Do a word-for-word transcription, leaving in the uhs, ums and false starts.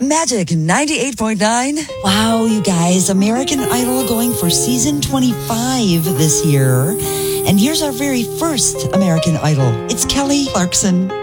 Magic ninety-eight point nine. Wow, you guys, American Idol going for season twenty-five this year. And here's our very first American Idol. It's Kelly Clarkson.